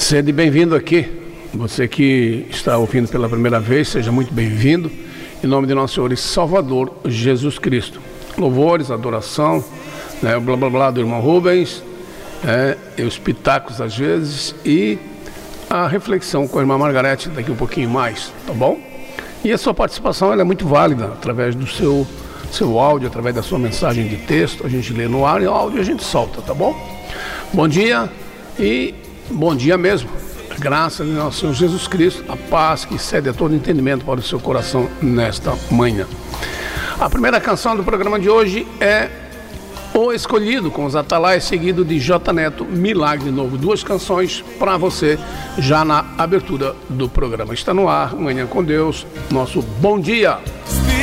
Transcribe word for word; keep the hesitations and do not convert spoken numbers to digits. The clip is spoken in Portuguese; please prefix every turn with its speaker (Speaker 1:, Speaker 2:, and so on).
Speaker 1: Sede bem-vindo aqui. Você que está ouvindo pela primeira vez, seja muito bem-vindo. Em nome de nosso Senhor e Salvador, Jesus Cristo. Louvores, adoração, né, o blá blá blá do irmão Rubens, é, e os pitacos às vezes, e a reflexão com a irmã Margarete daqui um pouquinho mais, tá bom? E a sua participação ela é muito válida, através do seu, seu áudio, através da sua mensagem de texto, a gente lê no ar e o áudio a gente solta, tá bom? Bom dia e bom dia mesmo. Graças a nosso Senhor Jesus Cristo, a paz que excede a todo entendimento para o seu coração nesta manhã. A primeira canção do programa de hoje é O Escolhido, com os Atalaias, seguido de J Neto, Milagre Novo. Duas canções para você já na abertura do programa. Está no ar, Manhã com Deus, nosso bom dia.